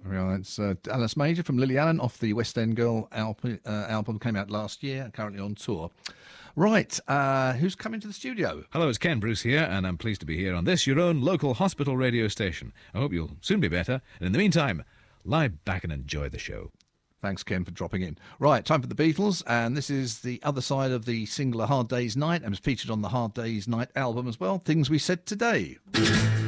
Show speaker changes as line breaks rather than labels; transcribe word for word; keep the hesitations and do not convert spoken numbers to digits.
Right, it's uh, Alice Major from Lily Allen off the West End Girl album, uh, album came out last year, currently on tour. Right, uh, who's coming to the studio?
Hello, it's Ken Bruce here, and I'm pleased to be here on this, your own local hospital radio station. I hope you'll soon be better, and in the meantime, lie back and enjoy the show.
Thanks, Ken, for dropping in. Right, time for the Beatles, and this is the other side of the single A Hard Day's Night, and was featured on the Hard Day's Night album as well, Things We Said Today.